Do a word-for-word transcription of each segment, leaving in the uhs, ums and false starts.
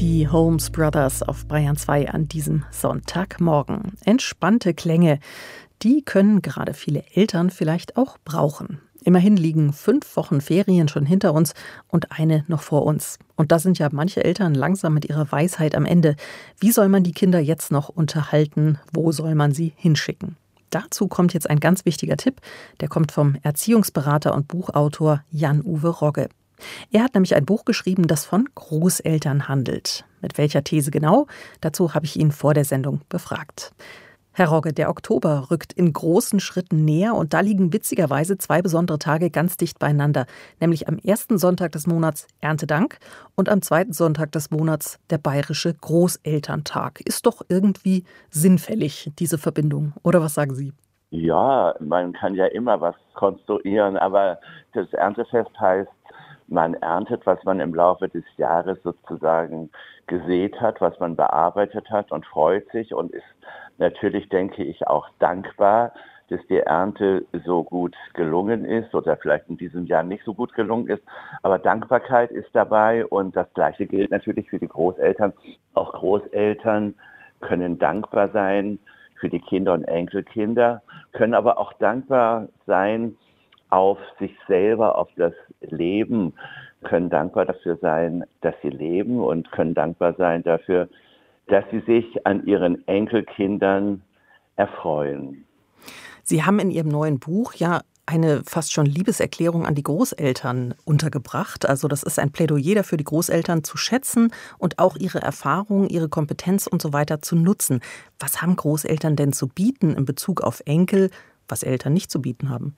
Die Holmes Brothers auf Bayern zwei an diesem Sonntagmorgen. Entspannte Klänge, die können gerade viele Eltern vielleicht auch brauchen. Immerhin liegen fünf Wochen Ferien schon hinter uns und eine noch vor uns. Und da sind ja manche Eltern langsam mit ihrer Weisheit am Ende. Wie soll man die Kinder jetzt noch unterhalten? Wo soll man sie hinschicken? Dazu kommt jetzt ein ganz wichtiger Tipp. Der kommt vom Erziehungsberater und Buchautor Jan-Uwe Rogge. Er hat nämlich ein Buch geschrieben, das von Großeltern handelt. Mit welcher These genau? Dazu habe ich ihn vor der Sendung befragt. Herr Rogge, der Oktober rückt in großen Schritten näher und da liegen witzigerweise zwei besondere Tage ganz dicht beieinander. Nämlich am ersten Sonntag des Monats Erntedank und am zweiten Sonntag des Monats der Bayerische Großelterntag. Ist doch irgendwie sinnfällig, diese Verbindung. Oder was sagen Sie? Ja, man kann ja immer was konstruieren, aber das Erntefest heißt, man erntet, was man im Laufe des Jahres sozusagen gesät hat, was man bearbeitet hat und freut sich und ist natürlich, denke ich, auch dankbar, dass die Ernte so gut gelungen ist oder vielleicht in diesem Jahr nicht so gut gelungen ist. Aber Dankbarkeit ist dabei und das Gleiche gilt natürlich für die Großeltern. Auch Großeltern können dankbar sein für die Kinder und Enkelkinder, können aber auch dankbar sein auf sich selber, auf das Leben, können dankbar dafür sein, dass sie leben und können dankbar sein dafür, dass sie sich an ihren Enkelkindern erfreuen. Sie haben in Ihrem neuen Buch ja eine fast schon Liebeserklärung an die Großeltern untergebracht. Also das ist ein Plädoyer dafür, die Großeltern zu schätzen und auch ihre Erfahrung, ihre Kompetenz und so weiter zu nutzen. Was haben Großeltern denn zu bieten in Bezug auf Enkel, was Eltern nicht zu bieten haben?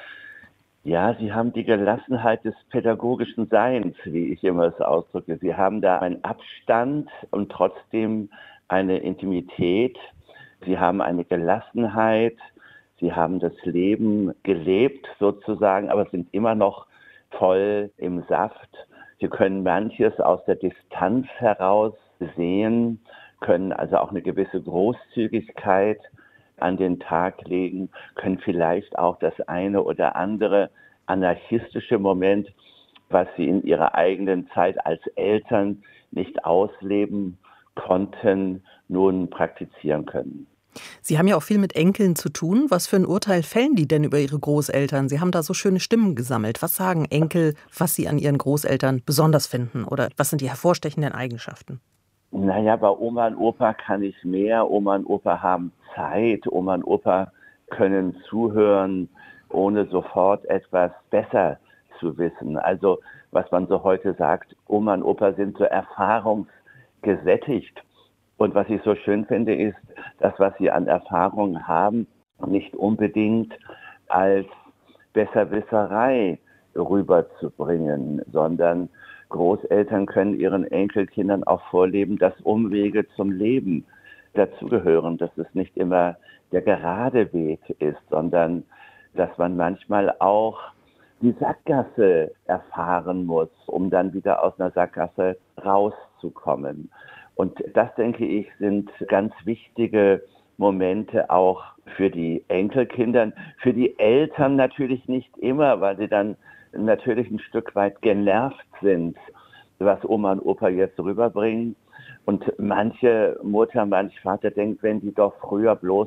Ja, sie haben die Gelassenheit des pädagogischen Seins, wie ich immer es ausdrücke. Sie haben da einen Abstand und trotzdem eine Intimität. Sie haben eine Gelassenheit. Sie haben das Leben gelebt sozusagen, aber sind immer noch voll im Saft. Sie können manches aus der Distanz heraus sehen, können also auch eine gewisse Großzügigkeit an den Tag legen, können vielleicht auch das eine oder andere anarchistische Moment, was sie in ihrer eigenen Zeit als Eltern nicht ausleben konnten, nun praktizieren können. Sie haben ja auch viel mit Enkeln zu tun. Was für ein Urteil fällen die denn über Ihre Großeltern? Sie haben da so schöne Stimmen gesammelt. Was sagen Enkel, was sie an ihren Großeltern besonders finden? Oder was sind die hervorstechenden Eigenschaften? Naja, bei Oma und Opa kann ich mehr. Oma und Opa haben Zeit. Oma und Opa können zuhören, ohne sofort etwas besser zu wissen. Also, was man so heute sagt, Oma und Opa sind so erfahrungsgesättigt. Und was ich so schön finde, ist, das, was sie an Erfahrung haben, nicht unbedingt als Besserwisserei rüberzubringen, sondern Großeltern können ihren Enkelkindern auch vorleben, dass Umwege zum Leben dazugehören, dass es nicht immer der gerade Weg ist, sondern dass man manchmal auch die Sackgasse erfahren muss, um dann wieder aus einer Sackgasse rauszukommen. Und das, denke ich, sind ganz wichtige Momente auch für die Enkelkinder, für die Eltern natürlich nicht immer, weil sie dann natürlich ein Stück weit genervt sind, was Oma und Opa jetzt rüberbringen. Und manche Mutter, manch Vater denkt, wenn die doch früher bloß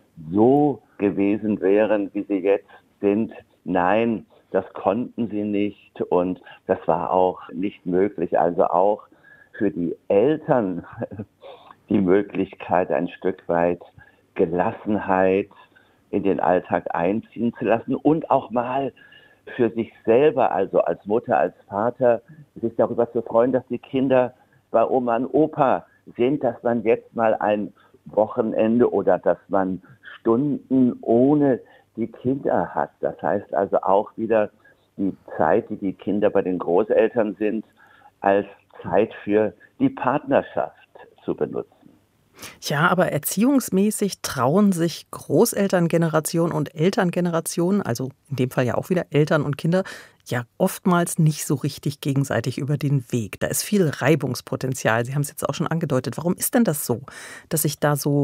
so gewesen wären, wie sie jetzt sind. Nein, das konnten sie nicht und das war auch nicht möglich. Also auch für die Eltern die Möglichkeit, ein Stück weit Gelassenheit in den Alltag einziehen zu lassen und auch mal für sich selber, also als Mutter, als Vater, sich darüber zu freuen, dass die Kinder bei Oma und Opa sind, dass man jetzt mal ein Wochenende oder dass man Stunden ohne die Kinder hat. Das heißt also auch wieder die Zeit, die die Kinder bei den Großeltern sind, als Zeit für die Partnerschaft zu benutzen. Ja, aber erziehungsmäßig trauen sich Großelterngeneration und Elterngeneration, also in dem Fall ja auch wieder Eltern und Kinder, ja oftmals nicht so richtig gegenseitig über den Weg. Da ist viel Reibungspotenzial. Sie haben es jetzt auch schon angedeutet. Warum ist denn das so, dass sich da so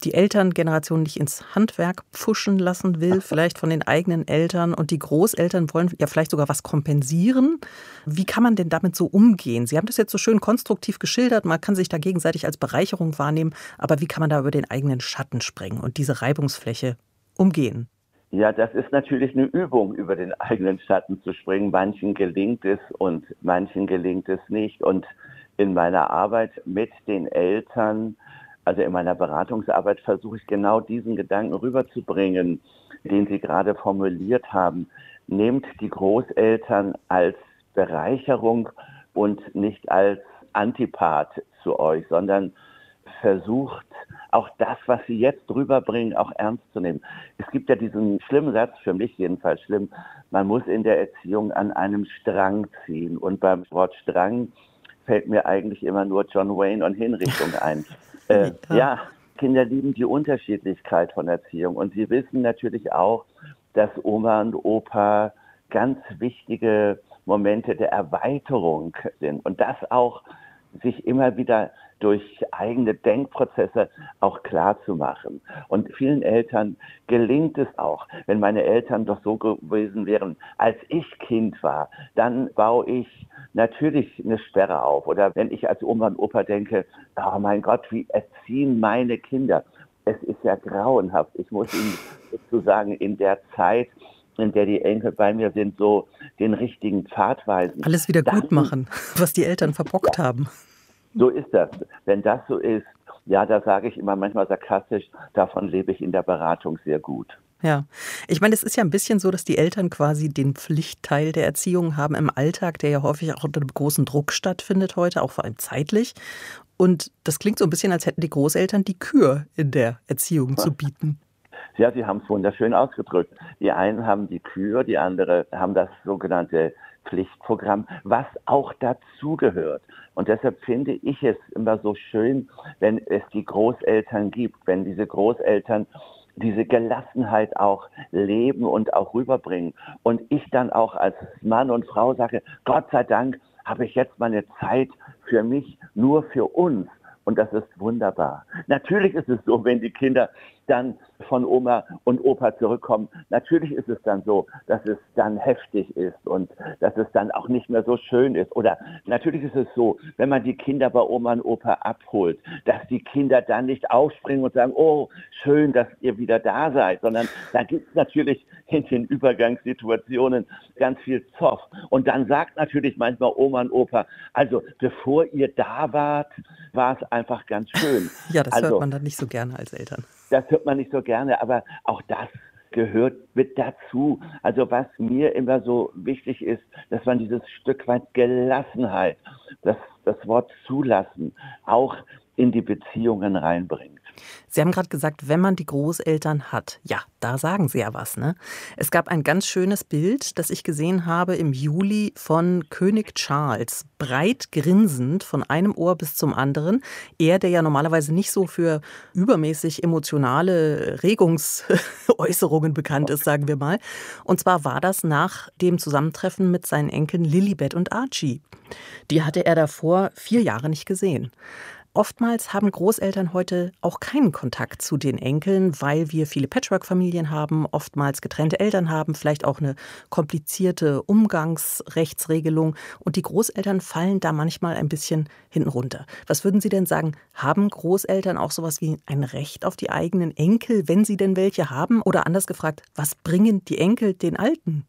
die Elterngeneration nicht ins Handwerk pfuschen lassen will, vielleicht von den eigenen Eltern, und die Großeltern wollen ja vielleicht sogar was kompensieren. Wie kann man denn damit so umgehen? Sie haben das jetzt so schön konstruktiv geschildert, man kann sich da gegenseitig als Bereicherung wahrnehmen, aber wie kann man da über den eigenen Schatten springen und diese Reibungsfläche umgehen? Ja, das ist natürlich eine Übung, über den eigenen Schatten zu springen. Manchen gelingt es und manchen gelingt es nicht. Und in meiner Arbeit mit den Eltern, also in meiner Beratungsarbeit, versuche ich genau diesen Gedanken rüberzubringen, den Sie gerade formuliert haben. Nehmt die Großeltern als Bereicherung und nicht als Antipath zu euch, sondern versucht, auch das, was sie jetzt rüberbringen, auch ernst zu nehmen. Es gibt ja diesen schlimmen Satz, für mich jedenfalls schlimm, man muss in der Erziehung an einem Strang ziehen. Und beim Wort Strang fällt mir eigentlich immer nur John Wayne und Hinrichtung ein. Äh, ja. ja, Kinder lieben die Unterschiedlichkeit von Erziehung. Und sie wissen natürlich auch, dass Oma und Opa ganz wichtige Momente der Erweiterung sind. Und das auch sich immer wieder durch eigene Denkprozesse auch klar zu machen. Und vielen Eltern gelingt es auch, wenn meine Eltern doch so gewesen wären, als ich Kind war, dann baue ich natürlich eine Sperre auf. Oder wenn ich als Oma und Opa denke, oh mein Gott, wie erziehen meine Kinder? Es ist ja grauenhaft. Ich muss Ihnen sozusagen in der Zeit, in der die Enkel bei mir sind, so den richtigen Pfad weisen. Alles wieder gut machen, was die Eltern verbockt ja. haben. So ist das. Wenn das so ist, ja, da sage ich immer manchmal sarkastisch, davon lebe ich in der Beratung sehr gut. Ja, ich meine, es ist ja ein bisschen so, dass die Eltern quasi den Pflichtteil der Erziehung haben im Alltag, der ja häufig auch unter einem großen Druck stattfindet heute, auch vor allem zeitlich. Und das klingt so ein bisschen, als hätten die Großeltern die Kür in der Erziehung zu bieten. Ja, Sie haben es wunderschön ausgedrückt. Die einen haben die Kür, die anderen haben das sogenannte Pflichtprogramm, was auch dazugehört. Und deshalb finde ich es immer so schön, wenn es die Großeltern gibt, wenn diese Großeltern diese Gelassenheit auch leben und auch rüberbringen. Und ich dann auch als Mann und Frau sage, Gott sei Dank habe ich jetzt meine Zeit für mich, nur für uns. Und das ist wunderbar. Natürlich ist es so, wenn die Kinder dann von Oma und Opa zurückkommen, natürlich ist es dann so, dass es dann heftig ist und dass es dann auch nicht mehr so schön ist. Oder natürlich ist es so, wenn man die Kinder bei Oma und Opa abholt, dass die Kinder dann nicht aufspringen und sagen, oh, schön, dass ihr wieder da seid, sondern da gibt es natürlich in den Übergangssituationen ganz viel Zoff. Und dann sagt natürlich manchmal Oma und Opa, also bevor ihr da wart, war es einfach ganz schön. Ja, das also, hört man dann nicht so gerne als Eltern. Das hört man nicht so gerne, aber auch das gehört mit dazu. Also was mir immer so wichtig ist, dass man dieses Stück weit Gelassenheit, das, das Wort zulassen, auch in die Beziehungen reinbringt. Sie haben gerade gesagt, wenn man die Großeltern hat. Ja, da sagen Sie ja was, ne? Es gab ein ganz schönes Bild, das ich gesehen habe im Juli von König Charles. Breit grinsend von einem Ohr bis zum anderen. Er, der ja normalerweise nicht so für übermäßig emotionale Regungsäußerungen bekannt ist, sagen wir mal. Und zwar war das nach dem Zusammentreffen mit seinen Enkeln Lilibet und Archie. Die hatte er davor vier Jahre nicht gesehen. Oftmals haben Großeltern heute auch keinen Kontakt zu den Enkeln, weil wir viele Patchwork-Familien haben, oftmals getrennte Eltern haben, vielleicht auch eine komplizierte Umgangsrechtsregelung. Und die Großeltern fallen da manchmal ein bisschen hinten runter. Was würden Sie denn sagen, haben Großeltern auch sowas wie ein Recht auf die eigenen Enkel, wenn sie denn welche haben? Oder anders gefragt, was bringen die Enkel den Alten?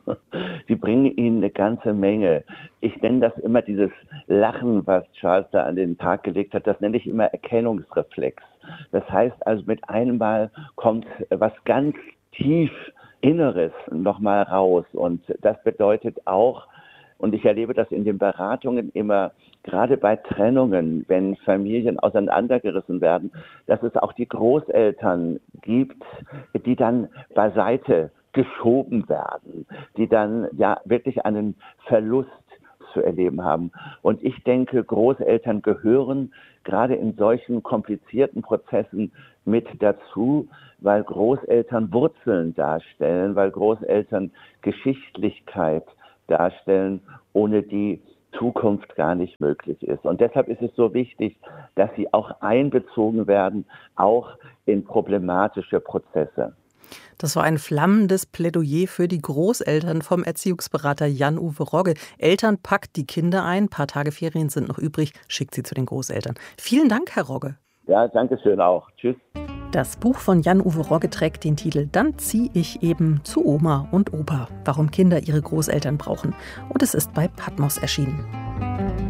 Die bringen ihnen eine ganze Menge. Ich nenne das immer dieses Lachen, was Charles da an den Tag gelegt hat, das nenne ich immer Erkennungsreflex. Das heißt also, mit einem Mal kommt was ganz tief Inneres nochmal raus. Und das bedeutet auch, und ich erlebe das in den Beratungen immer, gerade bei Trennungen, wenn Familien auseinandergerissen werden, dass es auch die Großeltern gibt, die dann beiseite geschoben werden, die dann ja wirklich einen Verlust zu erleben haben. Und ich denke, Großeltern gehören gerade in solchen komplizierten Prozessen mit dazu, weil Großeltern Wurzeln darstellen, weil Großeltern Geschichtlichkeit darstellen, ohne die Zukunft gar nicht möglich ist. Und deshalb ist es so wichtig, dass sie auch einbezogen werden, auch in problematische Prozesse. Das war ein flammendes Plädoyer für die Großeltern vom Erziehungsberater Jan-Uwe Rogge. Eltern, packt die Kinder ein, ein paar Tage Ferien sind noch übrig, schickt sie zu den Großeltern. Vielen Dank, Herr Rogge. Ja, danke schön auch. Tschüss. Das Buch von Jan-Uwe Rogge trägt den Titel »Dann zieh ich eben zu Oma und Opa. Warum Kinder ihre Großeltern brauchen«. Und es ist bei Patmos erschienen.